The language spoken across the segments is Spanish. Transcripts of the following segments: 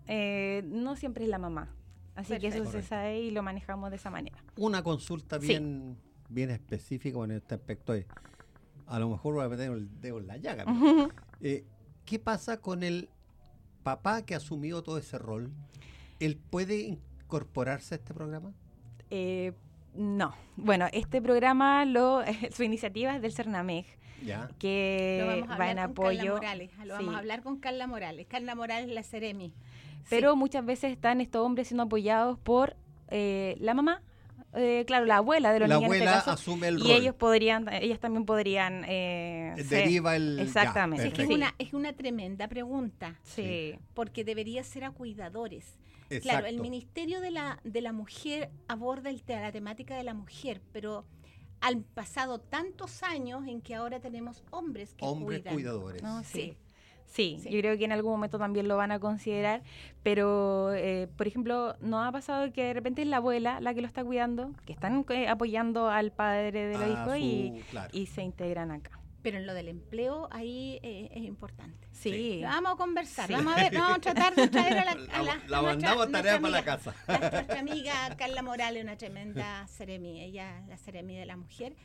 no siempre es la mamá. Así Perfecto. que eso se sabe y lo manejamos de esa manera. Una consulta bien específica en este aspecto es, a lo mejor voy a meter el dedo en la llaga, pero, ¿qué pasa con el papá que ha asumido todo ese rol? ¿Él puede incorporarse a este programa? No. Bueno, este programa, su iniciativa es del CERNAMEG, Ya. Lo que vamos a va en hablar con Carla apoyo. Morales. Lo vamos a hablar con Carla Morales. Carla Morales, la Ceremi. Pero muchas veces están estos hombres siendo apoyados por la mamá, claro, la abuela de los La niños en este abuela caso, asume el y rol. ellas también podrían Deriva el... exactamente. Ya, Es que perfecto. es una tremenda pregunta, Sí. porque debería ser a cuidadores. Exacto. Claro, el Ministerio de la Mujer aborda la temática de la mujer, pero han pasado tantos años en que ahora tenemos hombres que Hombres cuidan. cuidadores. No, Sí. Sí, Sí. yo creo que en algún momento también lo van a considerar, pero, por ejemplo, ¿no ha pasado que de repente es la abuela la que lo está cuidando, que están apoyando al padre de los hijos Claro. y se integran acá? Pero en lo del empleo ahí es importante. Sí. Lo vamos a conversar, Sí. vamos a ver, vamos a tratar de traer a La mandamos tarea para la amiga, casa. Nuestra amiga Carla Morales, una tremenda Ceremi, ella es la Ceremi de la mujer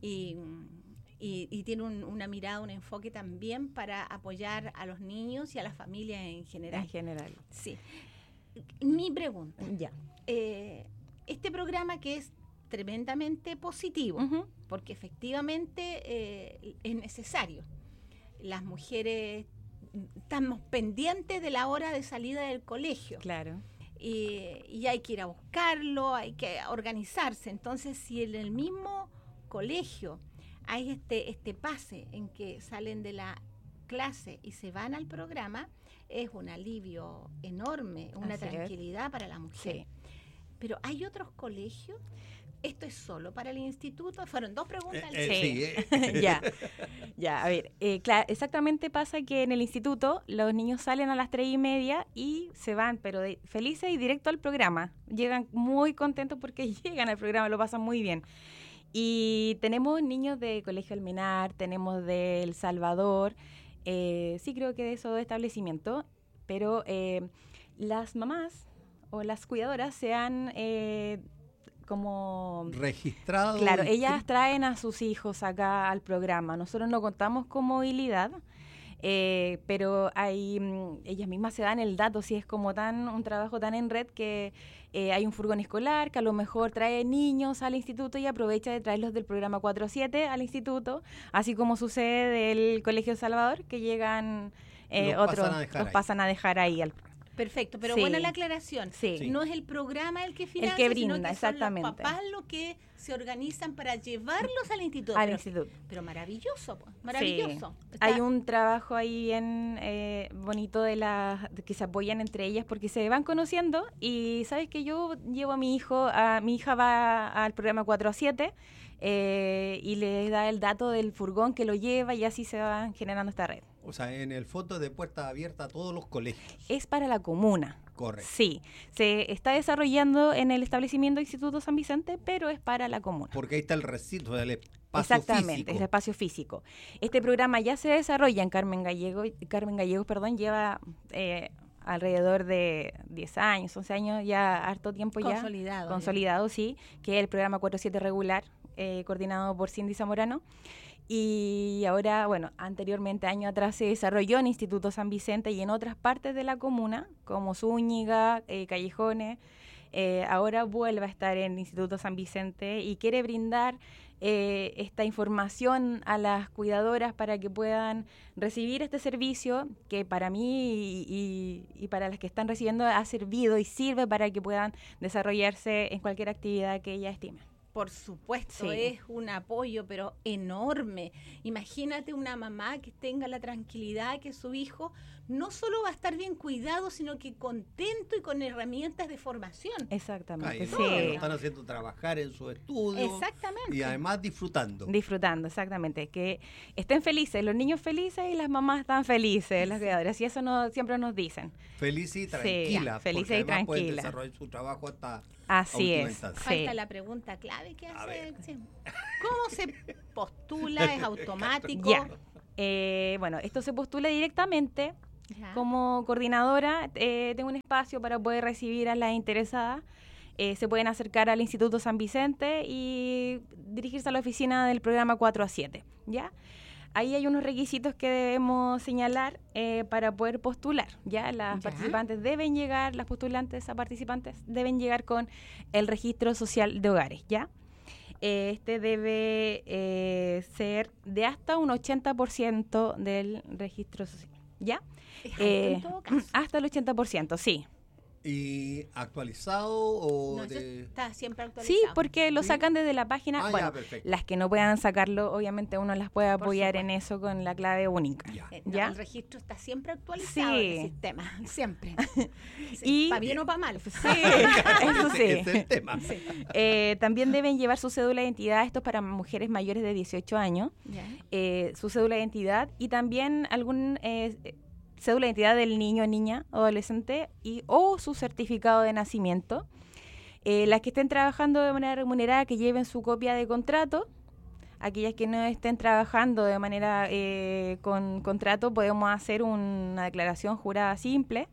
y tiene una mirada, un enfoque también para apoyar a los niños y a las familias en general. En general. Sí. Mi pregunta, Ya. este programa que es tremendamente positivo, Ujú. porque efectivamente es necesario. Las mujeres estamos pendientes de la hora de salida del colegio Claro. y hay que ir a buscarlo, hay que organizarse. Entonces, si en el mismo colegio hay este pase en que salen de la clase y se van al programa, es un alivio enorme, una Así es. tranquilidad para la mujer. Sí. Pero ¿hay otros colegios? ¿Esto es solo para el instituto? Fueron dos preguntas. Sí. Ya, a ver, exactamente pasa que en el instituto los niños salen a las 3:30 y se van, pero felices y directo al programa. Llegan muy contentos porque llegan al programa, lo pasan muy bien. Y tenemos niños de Colegio Almenar, tenemos de El Salvador, sí creo que de esos establecimientos, pero las mamás o las cuidadoras se han como Registrado. claro, y- ellas traen a sus hijos acá al programa. Nosotros no contamos con movilidad, pero ellas mismas se dan el dato, si es como un trabajo tan en red que hay un furgón escolar que a lo mejor trae niños al instituto y aprovecha de traerlos del programa 4-7 al instituto, así como sucede del Colegio Salvador, que llegan los pasan a dejar ahí al Perfecto, pero Sí. buena la aclaración. Sí. No es el programa el que financia, que sino brinda, que son exactamente. los papás los que se organizan para llevarlos al instituto. al pero, instituto. pero maravilloso, pues, maravilloso. Sí. Está- Hay un trabajo ahí bien bonito de que se apoyan entre ellas porque se van conociendo y sabes que yo llevo a mi hija va al programa 4-7 y le da el dato del furgón que lo lleva y así se va generando esta red. O sea, en el fondo de puerta abierta a todos los colegios. Es para la comuna. Correcto. Sí, se está desarrollando en el establecimiento Instituto San Vicente, pero es para la comuna. Porque ahí está el recinto, el espacio Exactamente, físico. es el espacio físico. Este programa ya se desarrolla en Carmen Gallegos, lleva alrededor de 10 años, 11 años, ya harto tiempo consolidado, sí, que es el programa 4-7 regular, coordinado por Cindy Zamorano. Y ahora, bueno, anteriormente, años atrás, se desarrolló en Instituto San Vicente y en otras partes de la comuna, como Zúñiga, Callejones. Ahora vuelve a estar en Instituto San Vicente y quiere brindar esta información a las cuidadoras para que puedan recibir este servicio que para mí y para las que están recibiendo ha servido y sirve para que puedan desarrollarse en cualquier actividad que ellas estimen. Por supuesto, Sí. es un apoyo, pero enorme. Imagínate una mamá que tenga la tranquilidad que su hijo no solo va a estar bien cuidado, sino que contento y con herramientas de formación. Exactamente, Ahí sí. lo están haciendo trabajar en su estudio. Exactamente. Y además disfrutando. Disfrutando, exactamente. Que estén felices, los niños felices y las mamás están felices, las cuidadoras. Y eso siempre nos dicen. Feliz y Sí, tranquila. feliz porque y además pueden tranquila. desarrollar su trabajo hasta Así última es. instancia. Falta Sí. la pregunta clave que A hace. ver. Sí. ¿Cómo se postula? ¿Es automático? Ya. Bueno, esto se postula directamente Como coordinadora tengo un espacio para poder recibir a las interesadas. Se pueden acercar al Instituto San Vicente y dirigirse a la oficina del programa 4 a 7, ¿ya? Ahí hay unos requisitos que debemos señalar para poder postular, ¿ya? Las participantes deben llegar, las postulantes a participantes deben llegar con el registro social de hogares, ¿ya? Este debe ser de hasta un 80% del registro social, ¿ya? En todo caso. Hasta el 80%, sí. ¿Y actualizado o No, está siempre actualizado? Sí, porque lo sacan desde la página. Bueno, las que no puedan sacarlo, obviamente uno las puede apoyar en eso con la clave única. ¿Ya? El registro está siempre actualizado en el sistema, siempre. Sí, para bien o para mal. Sí, eso sí. Ese es el tema. Sí. También deben llevar su cédula de identidad, esto es para mujeres mayores de 18 años, su cédula de identidad y también algún... cédula de identidad del niño, niña, adolescente o su certificado de nacimiento. Las que estén trabajando de manera remunerada, que lleven su copia de contrato. Aquellas que no estén trabajando de manera con contrato, podemos hacer una declaración jurada simple.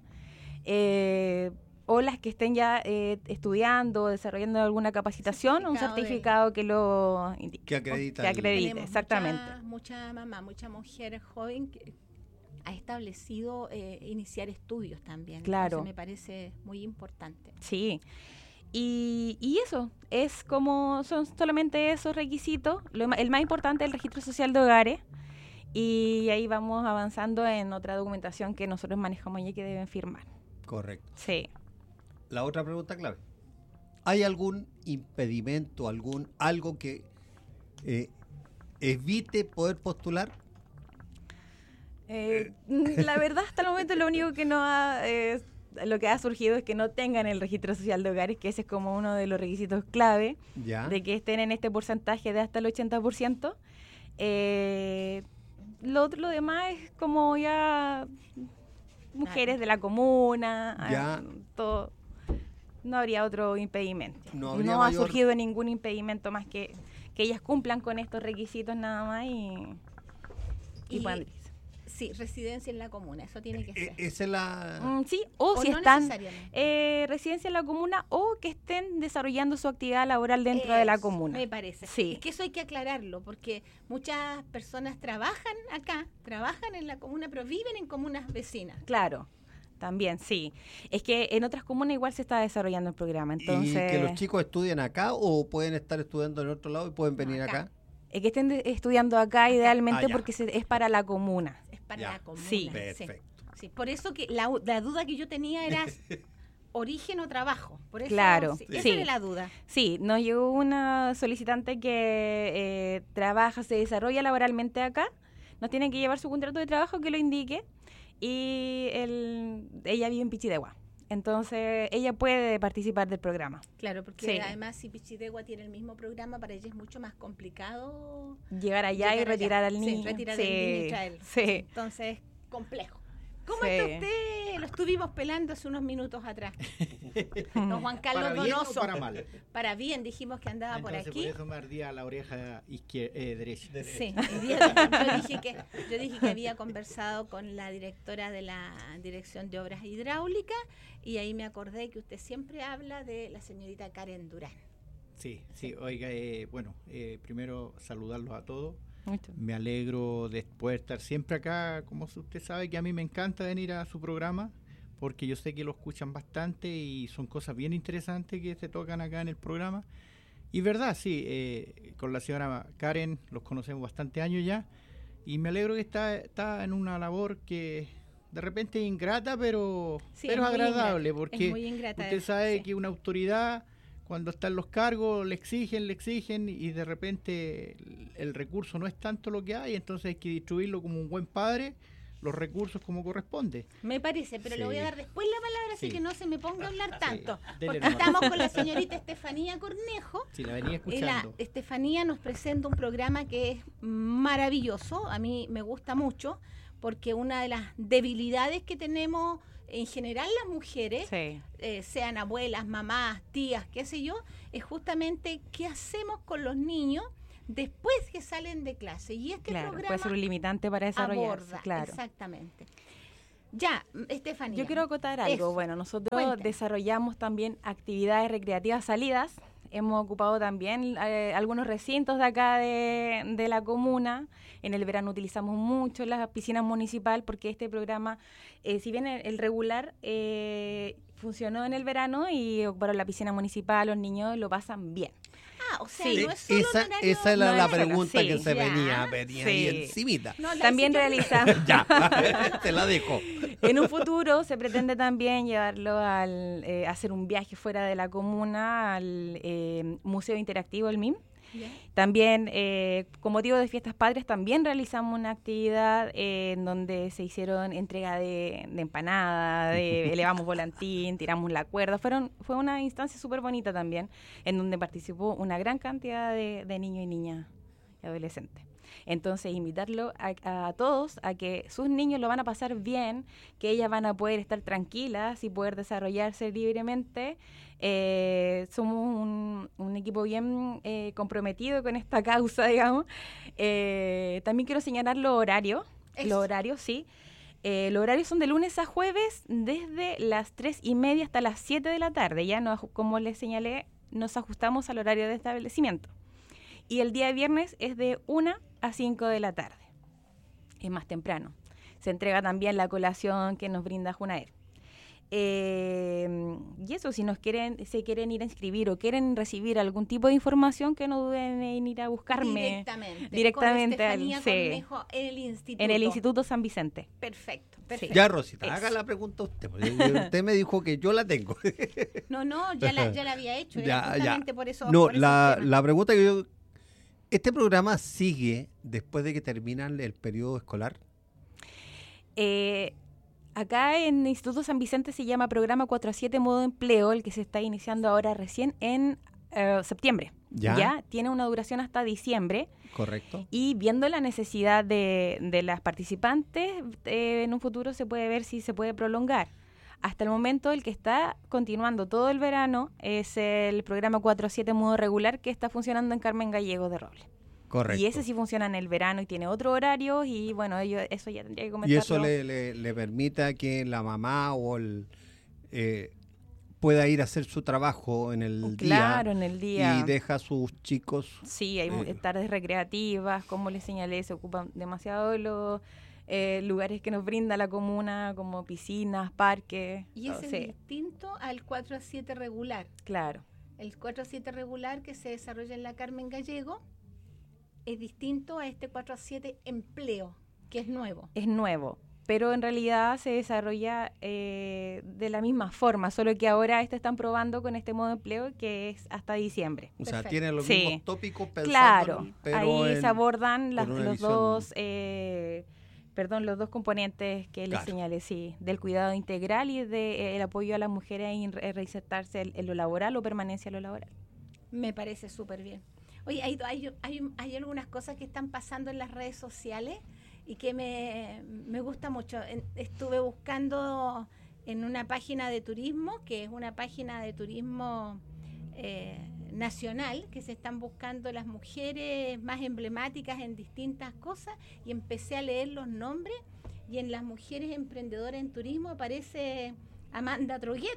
O las que estén ya estudiando, desarrollando alguna capacitación, un certificado que lo indique. Que acredita. Que acredite, exactamente. Mucha mamá, mucha mujer joven que ha establecido iniciar estudios también. Claro. Entonces me parece muy importante. Sí. Y eso, es como son solamente esos requisitos. El más importante es el registro social de hogares. Y ahí vamos avanzando en otra documentación que nosotros manejamos y que deben firmar. Correcto. Sí. La otra pregunta clave. ¿Hay algún impedimento, algo que evite poder postular? La verdad, hasta el momento lo único que lo que ha surgido es que no tengan el registro social de hogares, que ese es como uno de los requisitos clave, de que estén en este porcentaje de hasta el 80%. Lo demás es como ya mujeres de la comuna, todo. No habría otro impedimento. No ha surgido ningún impedimento más que ellas cumplan con estos requisitos nada más y puedan. Sí, residencia en la comuna, eso tiene que ser. Esa es la... sí, o si no están residencia en la comuna o que estén desarrollando su actividad laboral dentro de la comuna. Me parece. Sí. Es que eso hay que aclararlo, porque muchas personas trabajan acá, trabajan en la comuna, pero viven en comunas vecinas. Claro, también, sí. Es que en otras comunas igual se está desarrollando el programa, entonces... ¿Y que los chicos estudien acá o pueden estar estudiando en otro lado y pueden venir acá? Que estén estudiando acá idealmente porque es para la comuna. Es para la comuna. Sí. Perfecto. Sí. Por eso que la duda que yo tenía era origen o trabajo. Por eso, claro. Esa era la duda. Sí, nos llegó una solicitante que se desarrolla laboralmente acá. Nos tiene que llevar su contrato de trabajo que lo indique y ella vive en Pichidegua. Entonces, ella puede participar del programa. Claro, porque además si Pichidegua tiene el mismo programa, para ella es mucho más complicado llegar allá y retirar al niño. Sí, retirar al niño y traerlo. Sí. Entonces, complejo. ¿Cómo está usted? Lo estuvimos pelando hace unos minutos atrás. Don Juan Carlos ¿Para Donoso. bien o para mal? Para bien, dijimos que andaba por aquí. Por eso me ardía la oreja derecha. Sí, yo dije que había conversado con la directora de la Dirección de Obras Hidráulicas y ahí me acordé que usted siempre habla de la señorita Karen Durán. Sí, oiga, primero saludarlos a todos. Mucho. Me alegro de poder estar siempre acá, como usted sabe que a mí me encanta venir a su programa, porque yo sé que lo escuchan bastante y son cosas bien interesantes que se tocan acá en el programa. Y verdad, sí, con la señora Karen los conocemos bastante años ya, y me alegro que está en una labor que de repente es ingrata, pero es agradable, porque es muy ingrata, usted sabe que una autoridad... Cuando están los cargos, le exigen y de repente el recurso no es tanto lo que hay, entonces hay que distribuirlo como un buen padre, los recursos como corresponde. Me parece, pero le voy a dar después la palabra, así que no se me ponga a hablar tanto. Porque nomás. Estamos con la señorita Estefanía Cornejo. Sí, la venía escuchando. Estefanía nos presenta un programa que es maravilloso, a mí me gusta mucho, porque una de las debilidades que tenemos en general las mujeres, sean abuelas, mamás, tías, qué sé yo, es justamente qué hacemos con los niños después que salen de clase. Y este programa puede ser un limitante para desarrollarse. aborda, claro. Exactamente. Ya, Estefanía. Yo quiero acotar algo. Eso. Bueno, nosotros Cuente. desarrollamos también actividades recreativas salidas. Hemos ocupado también algunos recintos de acá de la comuna. En el verano utilizamos mucho las piscinas municipales porque este programa, si bien el regular funcionó en el verano y ocuparon la piscina municipal, los niños lo pasan bien. O sea, Sí. no es solo Esa era no la es pregunta sí, que se ya. venía Sí. ahí encimita. No, También realizamos... Ya, te la dejo. En un futuro se pretende también llevarlo al hacer un viaje fuera de la comuna al Museo Interactivo, el MIM. Ya. También, con motivo de Fiestas Patrias, también realizamos una actividad en donde se hicieron entrega de empanada, elevamos volantín, tiramos la cuerda. Fue una instancia súper bonita también, en donde participó una gran cantidad de niños y niñas y adolescentes. Entonces, invitarlo a todos a que sus niños lo van a pasar bien, que ellas van a poder estar tranquilas y poder desarrollarse libremente. Somos un equipo bien comprometido con esta causa, digamos. También quiero señalar los horarios. Eso. Los horarios, sí. Los horarios son de lunes a jueves, desde las 3:30 hasta las 7 de la tarde. Ya, como les señalé, nos ajustamos al horario de establecimiento. Y el día viernes es de 1 a 5 de la tarde. Es más temprano. Se entrega también la colación que nos brinda Junaer. Y eso, si se quieren ir a inscribir o quieren recibir algún tipo de información, que no duden en ir a buscarme directamente con Estefanía Cornejo en el instituto. en el Instituto San Vicente. Perfecto. Ya, Rosita, Eso. haga la pregunta usted. Porque usted me dijo que yo la tengo. No, ya la había hecho. Era justamente por eso. No, por esos la temas. pregunta que yo... ¿Este programa sigue después de que termina el periodo escolar? Acá en el Instituto San Vicente se llama Programa 4-7 Modo Empleo, el que se está iniciando ahora recién en septiembre. ¿Ya? Tiene una duración hasta diciembre. Correcto. Y viendo la necesidad de las participantes, en un futuro se puede ver si se puede prolongar. Hasta el momento, el que está continuando todo el verano es el programa 4-7 Modo Regular, que está funcionando en Carmen Gallegos de Roble. Correcto. Y ese sí funciona en el verano y tiene otro horario, y bueno, eso ya tendría que comentarlo. Y eso le permita que la mamá o pueda ir a hacer su trabajo en el día. Claro, en el día. Y deja a sus chicos. Sí, hay tardes recreativas, como les señalé, se ocupan demasiado los lugares que nos brinda la comuna, como piscinas, parques. Y ese es distinto al 4-7 regular. Claro. El 4-7 regular que se desarrolla en la Carmen Gallego es distinto a este 4-7 empleo, que es nuevo. Es nuevo, pero en realidad se desarrolla de la misma forma, solo que ahora están probando con este modo de empleo que es hasta diciembre. O sea, Perfecto. tiene los mismos tópicos pensados. Claro, pero ahí se abordan los visión... los dos componentes que les señalé, sí, del cuidado integral y del apoyo a las mujeres en reinsertarse en lo laboral o permanencia en lo laboral. Me parece súper bien. Oye, hay algunas cosas que están pasando en las redes sociales y que me gusta mucho. Estuve buscando en una página de turismo, que es una página de turismo nacional, que se están buscando las mujeres más emblemáticas en distintas cosas, y empecé a leer los nombres, y en las mujeres emprendedoras en turismo aparece Amanda Droguet.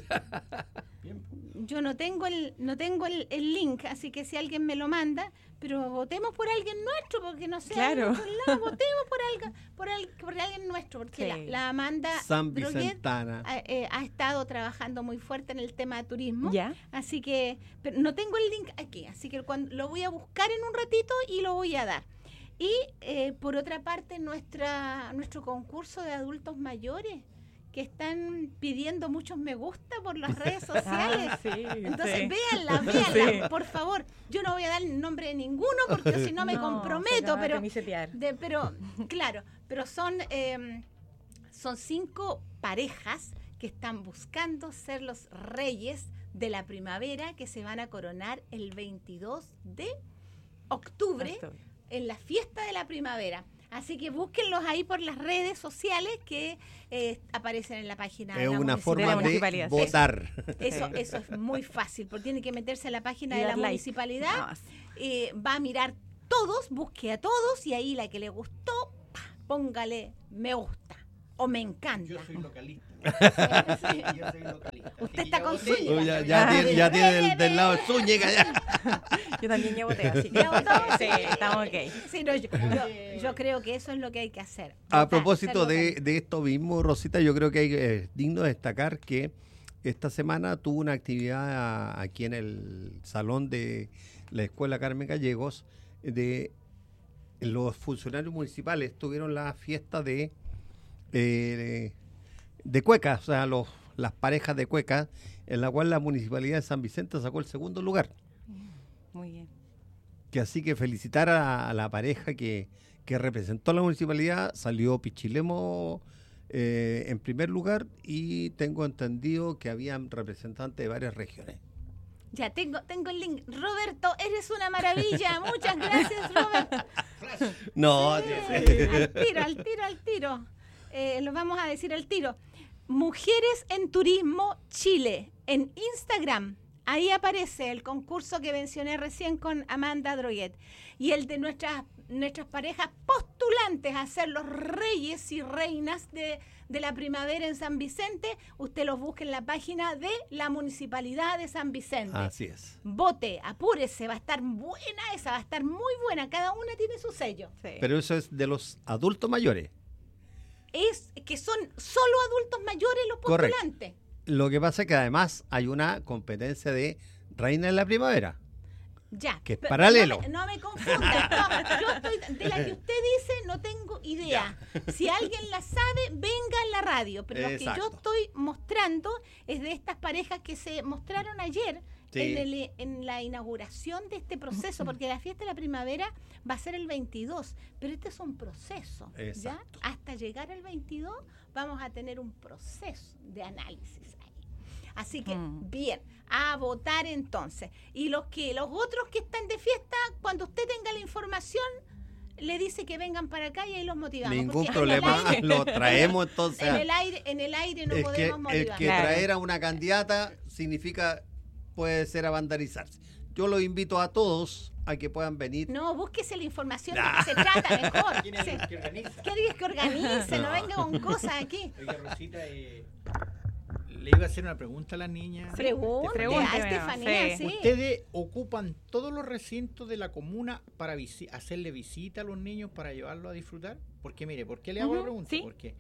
Yo no tengo el link, así que si alguien me lo manda, pero votemos por alguien nuestro, porque no sé, claro. Votemos por alguien nuestro, porque sí. la Amanda San Droguet Vicentana ha estado trabajando muy fuerte en el tema de turismo. ¿Ya? Así que, pero no tengo el link aquí, así que lo voy a buscar en un ratito y lo voy a dar. Y por otra parte, nuestro concurso de adultos mayores, que están pidiendo muchos me gusta por las redes sociales. Sí, entonces, sí. véanla, Sí. por favor. Yo no voy a dar el nombre de ninguno porque si no me comprometo, pero claro, pero son 5 parejas que están buscando ser los reyes de la primavera, que se van a coronar el 22 de octubre en la fiesta de la primavera. Así que búsquenlos ahí por las redes sociales que aparecen en la página es una forma de votar. Eso es muy fácil, porque tiene que meterse a la página de la municipalidad, va a mirar todos, busque a todos, y ahí la que le gustó, póngale me gusta. o me encanta. Yo soy localista. Sí. Yo soy localista. Usted está con Zúñiga. Ya tiene del lado de Zúñiga ya. Yo también ya voté, así que sí, estamos ok. Sí, no, yo creo que eso es lo que hay que hacer. A propósito de esto mismo, Rosita, yo creo que es digno destacar que esta semana tuvo una actividad aquí en el salón de la Escuela Carmen Gallegos de los funcionarios municipales. Tuvieron la fiesta de cuecas, o sea, las parejas de cuecas, en la cual la Municipalidad de San Vicente sacó el segundo lugar. Muy bien. Que así que felicitar a la pareja que representó a la municipalidad. Salió Pichilemo en primer lugar y tengo entendido que habían representantes de varias regiones. Ya tengo el link. Roberto, eres una maravilla. Muchas gracias, Roberto. No, sí. Al tiro. Lo vamos a decir al tiro. Mujeres en Turismo Chile, en Instagram. Ahí aparece el concurso que mencioné recién con Amanda Droguet. Y el de nuestras parejas postulantes a ser los reyes y reinas de la primavera en San Vicente. Usted los busca en la página de la Municipalidad de San Vicente. Así es. Vote, apúrese, va a estar buena esa, va a estar muy buena. Cada una tiene su sello. Sí. Pero eso es de los adultos mayores. Es que son solo adultos mayores los postulantes. Correcto. Lo que pasa es que además hay una competencia de Reina de la Primavera. Ya. Que es paralelo. No me confunda. No, yo estoy, de la que usted dice no tengo idea. Ya. Si alguien la sabe, venga en la radio. Pero lo que yo estoy mostrando es de estas parejas que se mostraron ayer en la inauguración de este proceso, porque la fiesta de la primavera va a ser el 22, pero este es un proceso. ¿Ya? Hasta llegar al 22 vamos a tener un proceso de análisis ahí. Así que, bien, a votar entonces. Y los otros que están de fiesta, cuando usted tenga la información, le dice que vengan para acá y ahí los motivamos. Ningún problema, lo traemos entonces. En el aire no podemos motivar. El que traer a una candidata puede ser a vandalizarse. Yo los invito a todos a que puedan venir. No, búsquese la información de que se trata mejor. ¿Quién es que organiza? ¿Quién que organice? No venga con cosas aquí. Oiga, Rosita, le iba a hacer una pregunta a la niña. Pregunte a Estefanía, sí. ¿Ustedes ocupan todos los recintos de la comuna para hacerle visita a los niños para llevarlos a disfrutar? Porque mire, ¿por qué le hago la pregunta? ¿Sí? Porque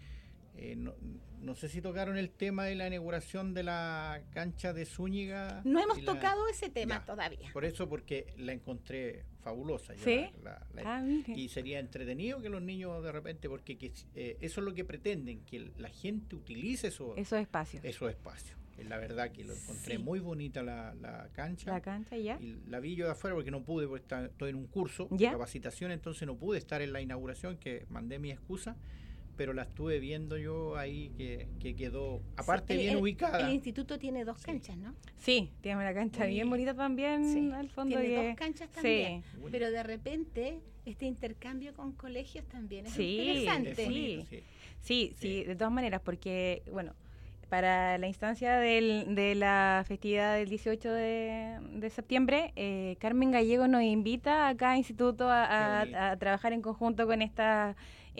no sé si tocaron el tema de la inauguración de la cancha de Zúñiga. No hemos tocado ese tema todavía. Por eso, porque la encontré fabulosa. ¿Sí? Y sería entretenido que los niños de repente, porque eso es lo que pretenden, que la gente utilice esos espacios. La verdad que lo encontré muy bonita la cancha. La cancha, ya. Y la vi yo de afuera porque no pude, porque estoy en un curso de capacitación, entonces no pude estar en la inauguración, que mandé mi excusa. Pero la estuve viendo yo ahí que quedó, aparte bien ubicada. El instituto tiene 2 canchas, ¿no? Sí, tiene una cancha bien bonita también al fondo. Tiene 2 canchas también. Sí. Pero de repente este intercambio con colegios también es interesante. Sí, de todas maneras, porque, bueno, para la instancia de la festividad del 18 de septiembre, Carmen Gallego nos invita a cada instituto a trabajar en conjunto con esta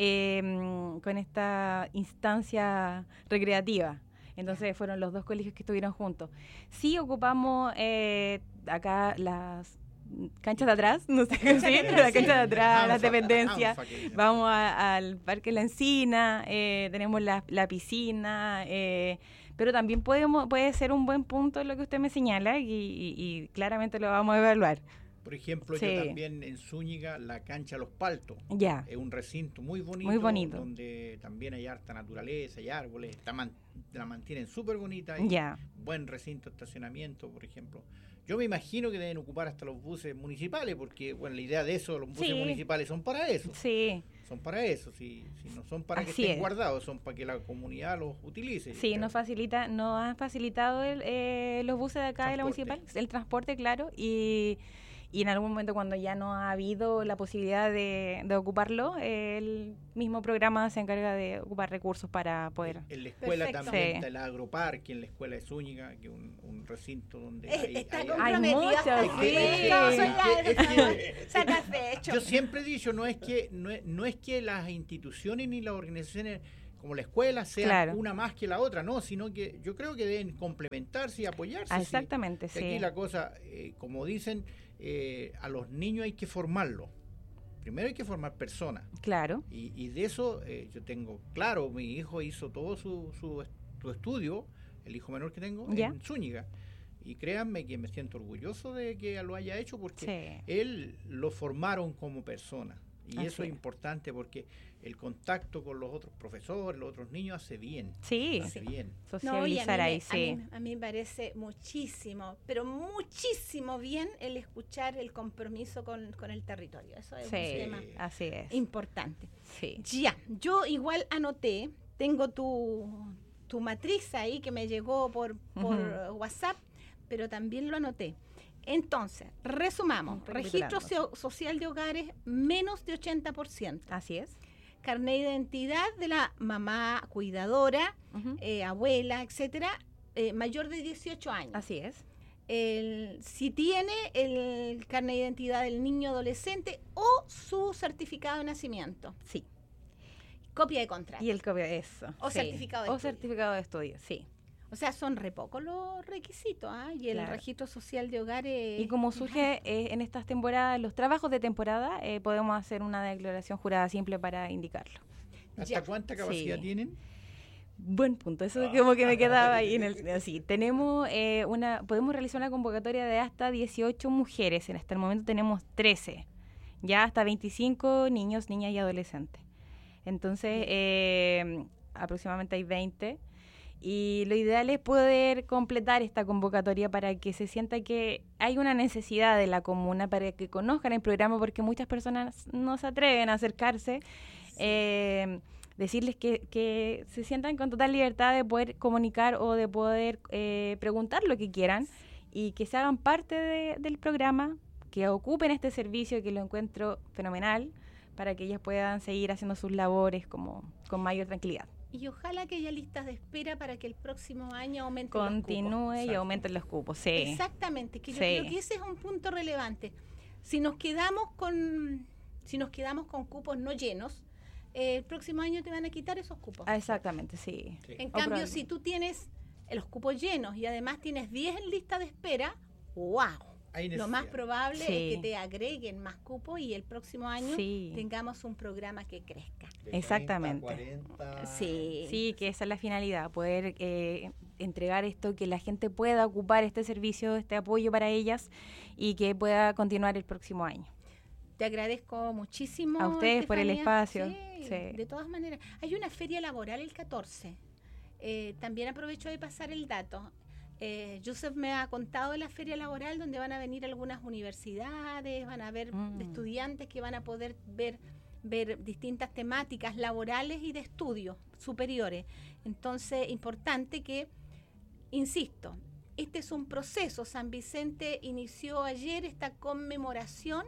instancia recreativa. Entonces fueron los 2 colegios que estuvieron juntos. Sí ocupamos acá las canchas de atrás, no sé qué decir, la cancha de atrás, las dependencias. Vamos al Parque La Encina, tenemos la piscina, pero también puede ser un buen punto lo que usted me señala y claramente lo vamos a evaluar. Por ejemplo, yo también en Zúñiga, la cancha Los Paltos. Es un recinto muy bonito. Donde también hay harta naturaleza, hay árboles, la mantienen súper bonita. Buen recinto de estacionamiento, por ejemplo. Yo me imagino que deben ocupar hasta los buses municipales, porque bueno, la idea de eso, los buses municipales son para eso. Sí. Son para eso, si no son para que estén guardados, son para que la comunidad los utilice. Sí, nos han facilitado los buses de acá de la municipal, el transporte, claro, y en algún momento cuando ya no ha habido la posibilidad de ocuparlo, el mismo programa se encarga de ocupar recursos para poder... En la escuela también está el agroparque, en la escuela de Zúñiga, que es un recinto donde hay muchos, Yo siempre he dicho, no es que las instituciones ni las organizaciones como la escuela sea una más que la otra, no, sino que yo creo que deben complementarse y apoyarse. Exactamente, sí. Aquí la cosa, como dicen, a los niños hay que formarlos. Primero hay que formar personas. Claro. Y de eso yo tengo claro, mi hijo hizo todo su estudio, el hijo menor que tengo, en Zúñiga. Y créanme que me siento orgulloso de que lo haya hecho porque él lo formaron como persona. Y eso es importante porque el contacto con los otros profesores, los otros niños hace bien. Sí, hace bien. Socializar ahí, a mí me parece muchísimo, pero muchísimo bien el escuchar el compromiso con el territorio. Eso es un tema importante. Sí. Ya, yo igual anoté, tengo tu matriz ahí que me llegó por WhatsApp, pero también lo anoté. Entonces, resumamos. Registro social de hogares, menos de 80%. Así es. Carnet de identidad de la mamá cuidadora, abuela, etcétera, mayor de 18 años. Así es. Si tiene el carnet de identidad del niño adolescente o su certificado de nacimiento. Sí. Copia de contrato. Y el copia de eso. O certificado de estudio. O certificado de estudio, sí. O sea, son re pocos los requisitos, y el registro social de hogares... Y como surge en estas temporadas, los trabajos de temporada, podemos hacer una declaración jurada simple para indicarlo. ¿Hasta cuánta capacidad tienen? Buen punto, eso como que me quedaba ahí en el... Sí, tenemos podemos realizar una convocatoria de hasta 18 mujeres, hasta el momento tenemos 13, ya hasta 25 niños, niñas y adolescentes. Entonces, aproximadamente hay 20. Y lo ideal es poder completar esta convocatoria para que se sienta que hay una necesidad de la comuna, para que conozcan el programa, porque muchas personas no se atreven a acercarse. Decirles que se sientan con total libertad de poder comunicar o de poder preguntar lo que quieran y que se hagan parte del programa, que ocupen este servicio, que lo encuentro fenomenal, para que ellas puedan seguir haciendo sus labores con mayor tranquilidad. Y ojalá que haya listas de espera para que el próximo año continúe y aumenten los cupos. Sí. Exactamente, que yo creo que ese es un punto relevante. Si nos quedamos con cupos no llenos, el próximo año te van a quitar esos cupos. Exactamente, sí. En cambio, si tú tienes los cupos llenos y además tienes 10 en lista de espera, ¡wow! Lo más probable es que te agreguen más cupos y el próximo año tengamos un programa que crezca. Exactamente. 40. Sí, que esa es la finalidad, poder entregar esto, que la gente pueda ocupar este servicio, este apoyo para ellas y que pueda continuar el próximo año. Te agradezco muchísimo, a ustedes, Estefanía, por el espacio. De todas maneras. Hay una feria laboral el 14. También aprovecho de pasar el dato. Joseph me ha contado de la feria laboral donde van a venir algunas universidades, van a haber estudiantes que van a poder ver distintas temáticas laborales y de estudios superiores. Entonces, importante que, insisto, este es un proceso. San Vicente inició ayer esta conmemoración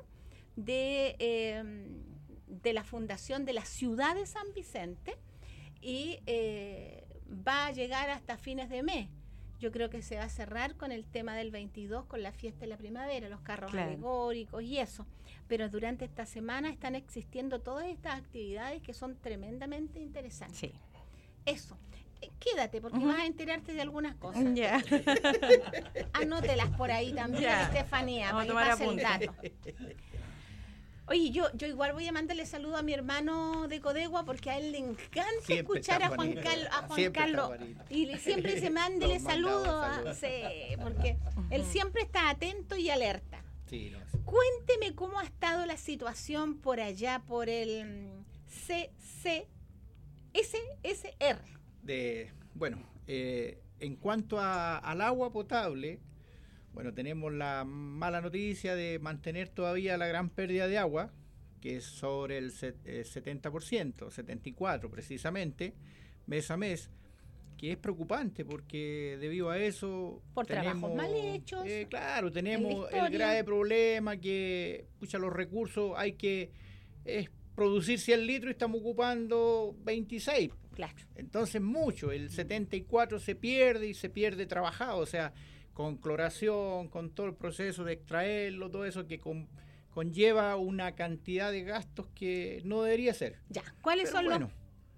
de la fundación de la ciudad de San Vicente y va a llegar hasta fines de mes. Yo creo que se va a cerrar con el tema del 22, con la fiesta de la primavera, los carros alegóricos y eso. Pero durante esta semana están existiendo todas estas actividades que son tremendamente interesantes. Sí. Eso. Quédate, porque vas a enterarte de algunas cosas. Ya. Anótelas por ahí también, Estefanía, para que pase el dato. Oye, yo igual voy a mandarle saludo a mi hermano de Codegua porque a él le encanta escuchar a Juan Carlos. Y siempre dice, mándele saludos. Sí, porque él siempre está atento y alerta. Sí, Cuénteme cómo ha estado la situación por allá, por el CCSR. En cuanto al agua potable, bueno, tenemos la mala noticia de mantener todavía la gran pérdida de agua, que es sobre el 70%, 74% precisamente, mes a mes, que es preocupante porque debido a eso... Por trabajos mal hechos. Claro, tenemos el grave problema que, los recursos hay que producir 100 litros y estamos ocupando 26. Claro. Entonces mucho, el 74 se pierde y se pierde trabajado, o sea... con cloración, con todo el proceso de extraerlo, todo eso que conlleva una cantidad de gastos que no debería ser. Ya, ¿cuáles son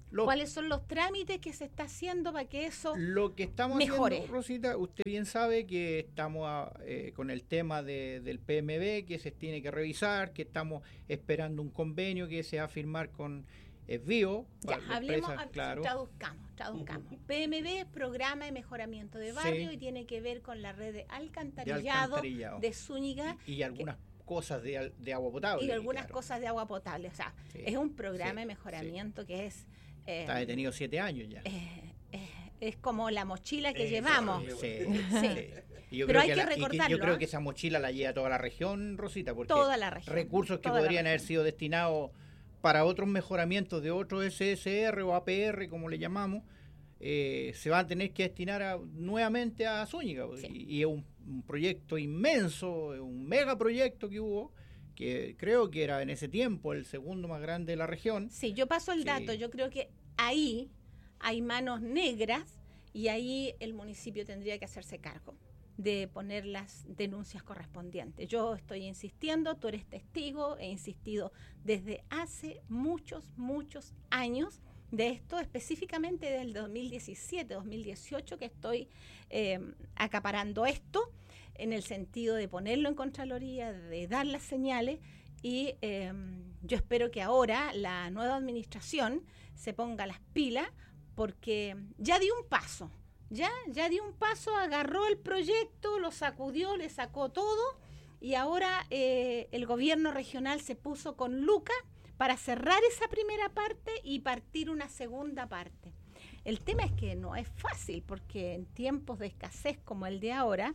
¿Cuáles son los trámites que se está haciendo para que eso lo que estamos mejore? Haciendo, Rosita, usted bien sabe que estamos con el tema del PMB, que se tiene que revisar, que estamos esperando un convenio que se va a firmar con Bio. Ya, hablemos, claro. Traduzcamos. PMB, Programa de Mejoramiento de Barrio, y tiene que ver con la red de alcantarillado de Zúñiga. Y algunas cosas de agua potable. Y algunas cosas de agua potable. O sea, es un programa de mejoramiento que es... está detenido 7 años ya. Es como la mochila que llevamos. Pero hay que recordarlo. Yo creo que esa mochila la lleva toda la región, Rosita, porque toda la región, recursos que podrían haber sido destinados para otros mejoramientos de otros SSR o APR, como le llamamos, se van a tener que destinar nuevamente a Zúñiga. Y es un proyecto inmenso, un megaproyecto que hubo, que creo que era en ese tiempo el segundo más grande de la región. Sí, yo paso el dato. Yo creo que ahí hay manos negras y ahí el municipio tendría que hacerse cargo de poner las denuncias correspondientes. Yo estoy insistiendo, tú eres testigo, he insistido desde hace muchos años de esto, específicamente desde el 2017, 2018, que estoy acaparando esto, en el sentido de ponerlo en Contraloría, de dar las señales, y yo espero que ahora la nueva administración se ponga las pilas, porque ya dio un paso, agarró el proyecto, lo sacudió, le sacó todo, y ahora el gobierno regional se puso con Luca para cerrar esa primera parte y partir una segunda parte. El tema es que no es fácil, porque en tiempos de escasez como el de ahora,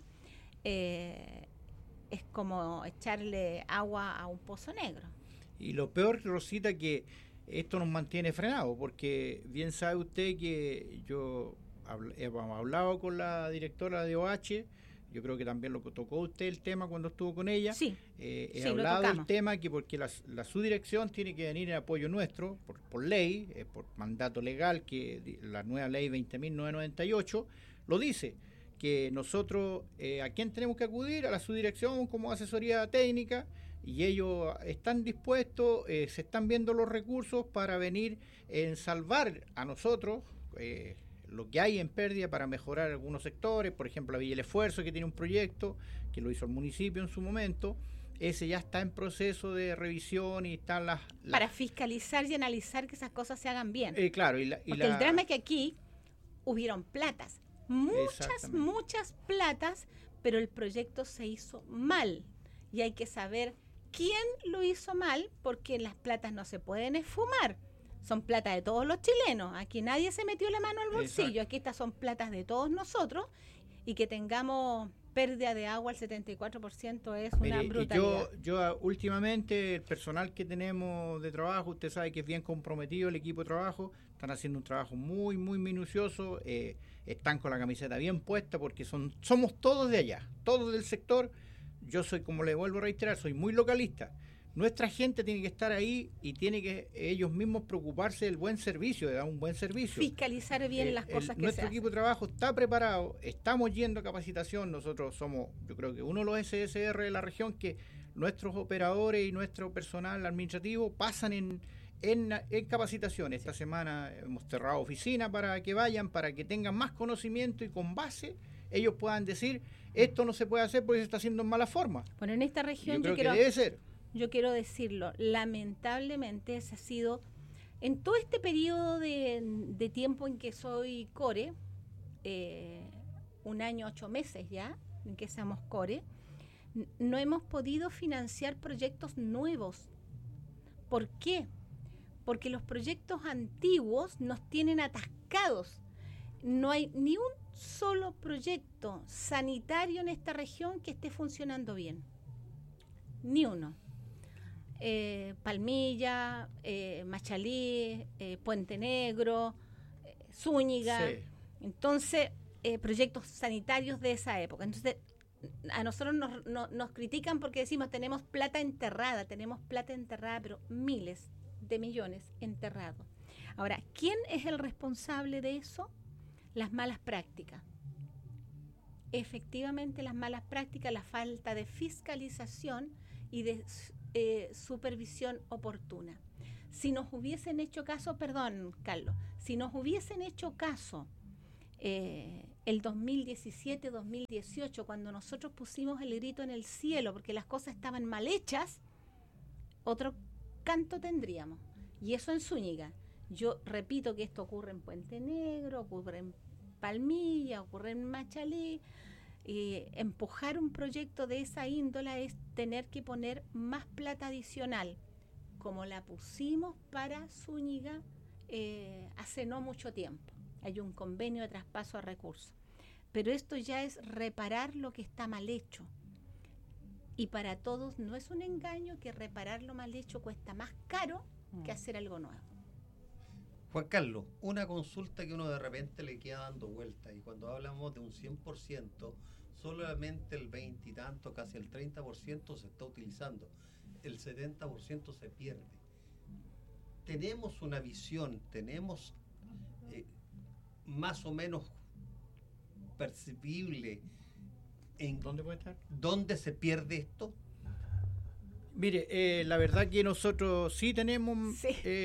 es como echarle agua a un pozo negro. Y lo peor, Rosita, que esto nos mantiene frenados, porque bien sabe usted que yo hemos hablado con la directora de OH, yo creo que también lo tocó usted el tema cuando estuvo con ella. He hablado del tema que porque la subdirección tiene que venir en apoyo nuestro, por ley, por mandato legal, que la nueva ley 20.998 lo dice, que nosotros, ¿a quién tenemos que acudir? A la subdirección como asesoría técnica, y ellos están dispuestos, se están viendo los recursos para venir en salvar a nosotros lo que hay en pérdida para mejorar algunos sectores, por ejemplo la Villa El Esfuerzo, que tiene un proyecto que lo hizo el municipio en su momento, ese ya está en proceso de revisión y están las... Para fiscalizar y analizar que esas cosas se hagan bien. Claro, porque el drama es que aquí hubieron platas, muchas platas, pero el proyecto se hizo mal, y hay que saber quién lo hizo mal, porque las platas no se pueden esfumar. Son platas de todos los chilenos. Aquí nadie se metió la mano al bolsillo. Exacto. Aquí estas son platas de todos nosotros, y que tengamos pérdida de agua al 74% es una brutalidad. Yo últimamente, el personal que tenemos de trabajo, usted sabe que es bien comprometido el equipo de trabajo, están haciendo un trabajo muy minucioso, están con la camiseta bien puesta, porque somos todos de allá, todos del sector. Yo soy, como le vuelvo a reiterar, soy muy localista. Nuestra gente tiene que estar ahí y tiene que ellos mismos preocuparse del buen servicio, de dar un buen servicio. Fiscalizar bien las cosas que nuestro equipo de trabajo está preparado, estamos yendo a capacitación. Nosotros somos, yo creo que uno de los SSR de la región, que nuestros operadores y nuestro personal administrativo pasan en capacitación. Esta semana hemos cerrado oficina para que vayan, para que tengan más conocimiento y con base ellos puedan decir, esto no se puede hacer porque se está haciendo en mala forma. Bueno, en esta región yo creo que debe ser. Yo quiero decirlo, lamentablemente ese ha sido, en todo este periodo de tiempo en que soy core, 1 año 8 meses ya, en que seamos core, no hemos podido financiar proyectos nuevos. ¿Por qué? Porque los proyectos antiguos nos tienen atascados. No hay ni un solo proyecto sanitario en esta región que esté funcionando bien. Ni uno. Palmilla, Machalí, Puente Negro, Zúñiga. Sí. Entonces, proyectos sanitarios de esa época. Entonces, a nosotros nos critican porque decimos tenemos plata enterrada, pero miles de millones enterrados. Ahora, ¿quién es el responsable de eso? Las malas prácticas. Efectivamente, las malas prácticas, la falta de fiscalización y de supervisión oportuna. Si nos hubiesen hecho caso, perdón, Carlos, si nos hubiesen hecho caso el 2017, 2018, cuando nosotros pusimos el grito en el cielo porque las cosas estaban mal hechas, otro canto tendríamos. Y eso en Zúñiga. Yo repito que esto ocurre en Puente Negro, ocurre en Palmilla, ocurre en Machalí. Empujar un proyecto de esa índola es tener que poner más plata adicional, como la pusimos para Zúñiga hace no mucho tiempo. Hay un convenio de traspaso a recursos. Pero esto ya es reparar lo que está mal hecho. Y para todos no es un engaño que reparar lo mal hecho cuesta más caro que hacer algo nuevo. Juan Carlos, una consulta que uno de repente le queda dando vuelta, y cuando hablamos de un 100%, solamente el 20 y tanto, casi el 30% se está utilizando, el 70% se pierde. Tenemos una visión, tenemos más o menos percibible en ¿dónde puede estar? ¿Dónde se pierde esto? Mire, la verdad que nosotros sí tenemos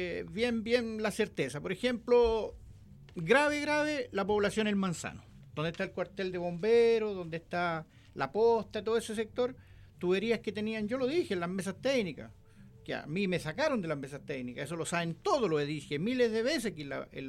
bien la certeza. Por ejemplo, grave la población El Manzano, donde está el cuartel de bomberos, donde está la posta, todo ese sector, tuberías que tenían, yo lo dije, en las mesas técnicas, que a mí me sacaron de las mesas técnicas, eso lo saben todos, lo dije miles de veces aquí en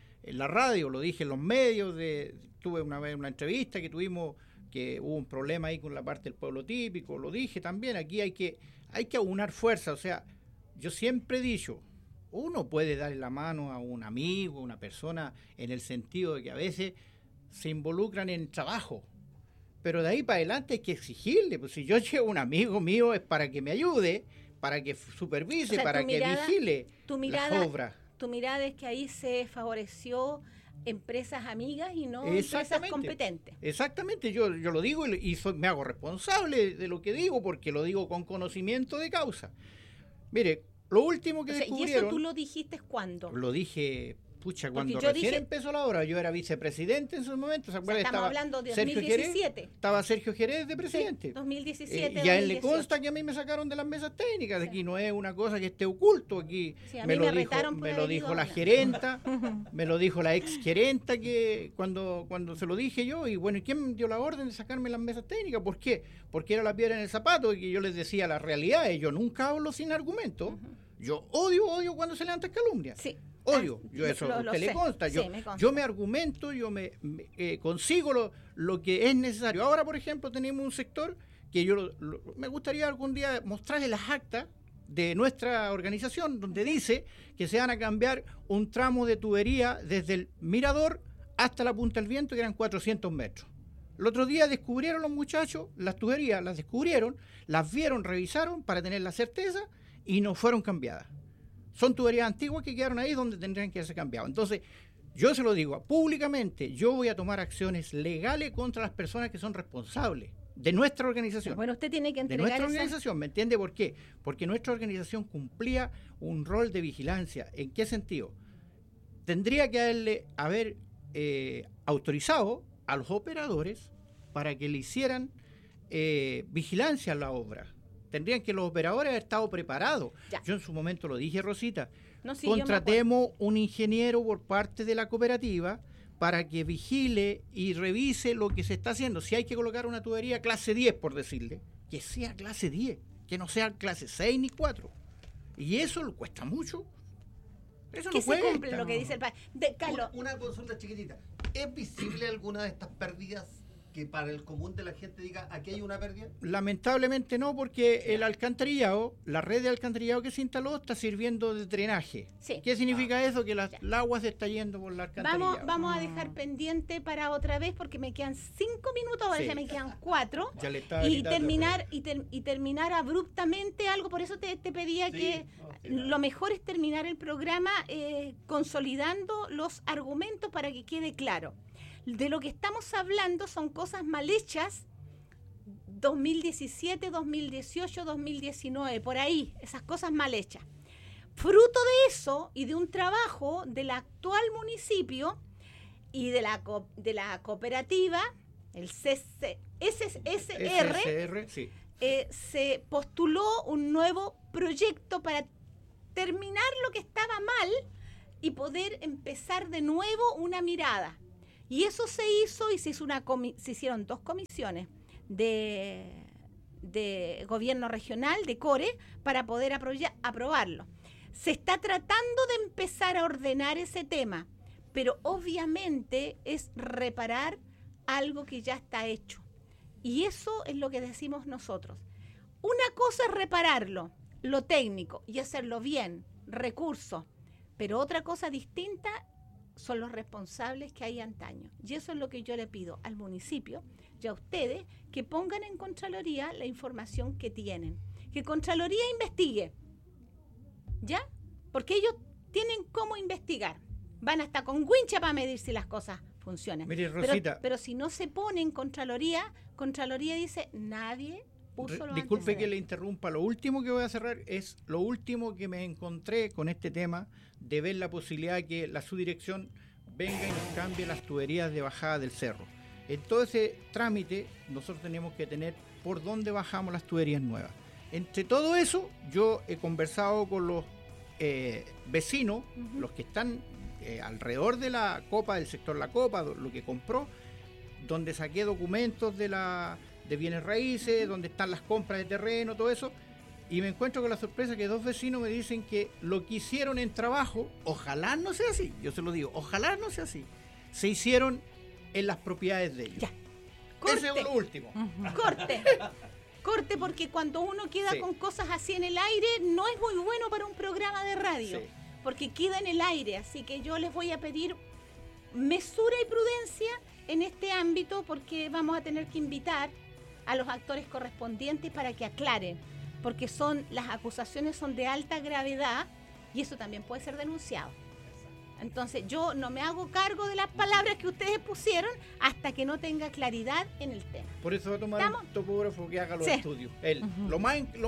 la radio, lo dije en los medios, tuve una vez una entrevista que tuvimos, que hubo un problema ahí con la parte del pueblo típico, lo dije también, aquí hay que aunar fuerza. O sea, yo siempre he dicho, uno puede darle la mano a un amigo, a una persona, en el sentido de que a veces se involucran en trabajo, pero de ahí para adelante hay que exigirle. Pues si yo llevo un amigo mío es para que me ayude, para que supervise, o sea, para que vigile las obras. Tu mirada es que ahí se favoreció empresas amigas y no empresas competentes. Exactamente, yo lo digo y me hago responsable de lo que digo, porque lo digo con conocimiento de causa. Mire, lo último que descubrieron... ¿Y eso tú lo dijiste cuándo? Lo dije, cuando recién empezó la obra, yo era vicepresidente en esos momentos. ¿Se acuerdan? Estamos hablando de 2017. Estaba Sergio Jerez de presidente. Sí, 2017, y a él le consta que a mí me sacaron de las mesas técnicas. Sí. Aquí no es una cosa que esté oculto. Aquí me lo dijo la gerenta, me lo dijo la ex gerenta que cuando se lo dije yo. Y bueno, ¿y quién dio la orden de sacarme las mesas técnicas? ¿Por qué? Porque era la piedra en el zapato y que yo les decía la realidad. Yo nunca hablo sin argumento. Yo odio cuando se levantan calumnias. Sí. Odio, yo eso a usted le consta. Yo me argumento, yo me consigo lo que es necesario. Ahora, por ejemplo, tenemos un sector que me gustaría algún día mostrarle las actas de nuestra organización, donde dice que se van a cambiar un tramo de tubería desde el Mirador hasta la Punta del Viento, que eran 400 metros. El otro día descubrieron los muchachos las tuberías, las descubrieron, las vieron, revisaron para tener la certeza y no fueron cambiadas. Son tuberías antiguas que quedaron ahí donde tendrían que haberse cambiado. Entonces, yo se lo digo públicamente, yo voy a tomar acciones legales contra las personas que son responsables de nuestra organización. Bueno, usted tiene que entregar de nuestra organización, ¿me entiende por qué? Porque nuestra organización cumplía un rol de vigilancia. ¿En qué sentido? Tendría que haber autorizado a los operadores para que le hicieran vigilancia a la obra. Tendrían que los operadores haber estado preparados. Ya. Yo en su momento lo dije, Rosita, contratemos un ingeniero por parte de la cooperativa para que vigile y revise lo que se está haciendo. Si hay que colocar una tubería clase 10, por decirle, que sea clase 10, que no sea clase 6 ni 4. Y eso cuesta mucho. Eso que no se cumple lo que dice el país. Carlos. Una consulta chiquitita. ¿Es visible alguna de estas pérdidas que para el común de la gente diga, aquí hay una pérdida? Lamentablemente no, porque el alcantarillado, la red de alcantarillado que se instaló está sirviendo de drenaje. Sí. ¿Qué significa eso? Que el agua se está yendo por la alcantarillado. Vamos a dejar pendiente para otra vez, porque me quedan 5 minutos, ahora ya me quedan 4. Y terminar abruptamente algo, por eso te pedía que lo mejor es terminar el programa consolidando los argumentos para que quede claro. De lo que estamos hablando son cosas mal hechas 2017, 2018, 2019, por ahí, esas cosas mal hechas. Fruto de eso y de un trabajo del actual municipio y de la cooperativa, el SSR, sí. Se postuló un nuevo proyecto para terminar lo que estaba mal y poder empezar de nuevo una mirada. Y eso se hizo y se hicieron 2 comisiones de gobierno regional, de CORE, para poder aprobarlo. Se está tratando de empezar a ordenar ese tema, pero obviamente es reparar algo que ya está hecho. Y eso es lo que decimos nosotros. Una cosa es repararlo, lo técnico, y hacerlo bien, recursos, pero otra cosa distinta son los responsables que hay antaño. Y eso es lo que yo le pido al municipio y a ustedes, que pongan en Contraloría la información que tienen. Que Contraloría investigue, ¿ya? Porque ellos tienen cómo investigar. Van hasta con wincha para medir si las cosas funcionan. Mire, Rosita, pero si no se pone en Contraloría dice, nadie puso los disculpe que le interrumpa. Lo último que voy a cerrar es lo último que me encontré con este tema, de ver la posibilidad de que la subdirección venga y nos cambie las tuberías de bajada del cerro. En todo ese trámite nosotros tenemos que tener por dónde bajamos las tuberías nuevas. Entre todo eso, yo he conversado con los vecinos, los que están alrededor de la Copa, del sector La Copa, lo que compró, donde saqué documentos de bienes raíces, donde están las compras de terreno, todo eso, y me encuentro con la sorpresa que 2 vecinos me dicen que lo que hicieron en trabajo, ojalá no sea así, yo se lo digo, ojalá no sea así, se hicieron en las propiedades de ellos. Ya. Ese es lo último. Corte, porque cuando uno queda con cosas así en el aire, no es muy bueno para un programa de radio, porque queda en el aire. Así que yo les voy a pedir mesura y prudencia en este ámbito, porque vamos a tener que invitar a los actores correspondientes para que aclaren, porque las acusaciones son de alta gravedad y eso también puede ser denunciado. Entonces yo no me hago cargo de las palabras que ustedes pusieron hasta que no tenga claridad en el tema. Por eso va a tomar un topógrafo que haga los estudios. Lo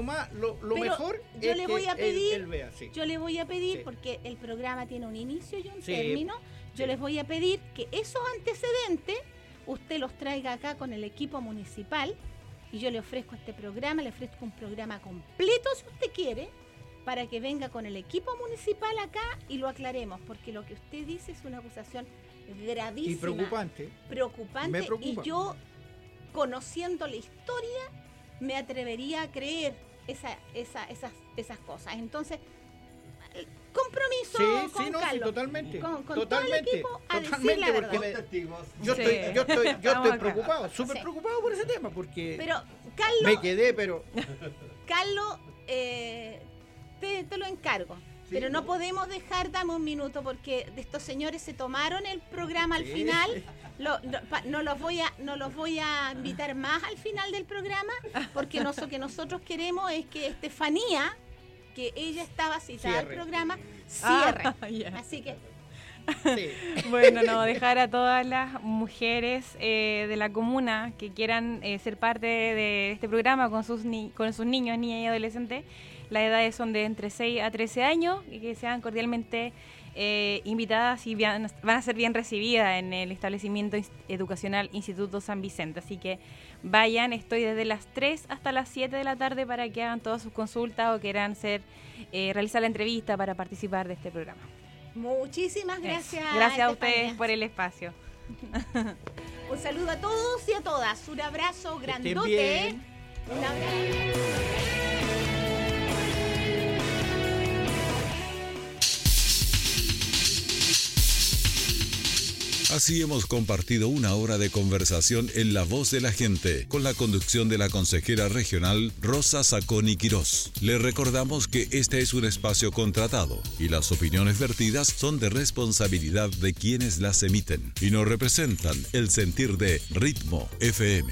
mejor yo es le voy a pedir, él vea. Yo le voy a pedir, porque el programa tiene un inicio y un término, yo les voy a pedir que esos antecedentes usted los traiga acá con el equipo municipal, y yo le ofrezco este programa, le ofrezco un programa completo si usted quiere, para que venga con el equipo municipal acá y lo aclaremos, porque lo que usted dice es una acusación gravísima. Y preocupante. Me preocupa. Y yo, conociendo la historia, me atrevería a creer esas cosas. Entonces, compromiso con Carlos. Sí, totalmente. Con totalmente, todo el equipo a decir la verdad. Yo estoy preocupado, súper preocupado por ese tema, porque pero, Carlos, me quedé, pero... Carlos, te lo encargo, pero no podemos dejar, dame un minuto, porque estos señores se tomaron el programa al final. No los voy a invitar más al final del programa, porque lo que nosotros queremos es que Estefanía, que ella estaba citada al programa, cierre. Así que bueno, no, dejar a todas las mujeres de la comuna que quieran ser parte de este programa con sus niños, niñas y adolescentes. Las edades son de entre 6 a 13 años y que sean cordialmente invitadas y van a ser bien recibidas en el establecimiento educacional Instituto San Vicente. Así que vayan, estoy desde las 3 hasta las 7 de la tarde para que hagan todas sus consultas o quieran realizar la entrevista para participar de este programa. Muchísimas gracias. Gracias a ustedes por el espacio. Un saludo a todos y a todas. Un abrazo grandote. Un abrazo. Así hemos compartido una hora de conversación en La Voz de la Gente, con la conducción de la consejera regional Rosa Zaconi Quirós. Le recordamos que este es un espacio contratado y las opiniones vertidas son de responsabilidad de quienes las emiten y no representan el sentir de Ritmo FM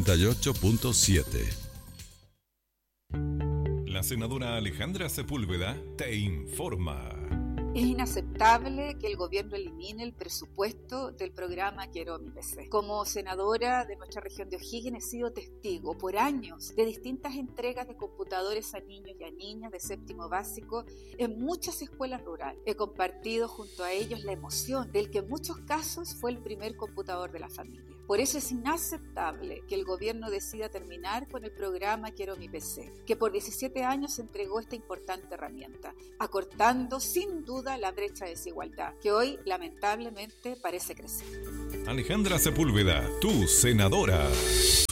98.7. La senadora Alejandra Sepúlveda te informa. Es inaceptable que el gobierno elimine el presupuesto del programa Quiero mi PC. Como senadora de nuestra región de O'Higgins he sido testigo por años de distintas entregas de computadores a niños y a niñas de séptimo básico en muchas escuelas rurales. He compartido junto a ellos la emoción del que en muchos casos fue el primer computador de la familia. Por eso es inaceptable que el gobierno decida terminar con el programa Quiero mi PC, que por 17 años entregó esta importante herramienta, acortando sin duda la brecha de desigualdad, que hoy lamentablemente parece crecer. Alejandra Sepúlveda, tu senadora.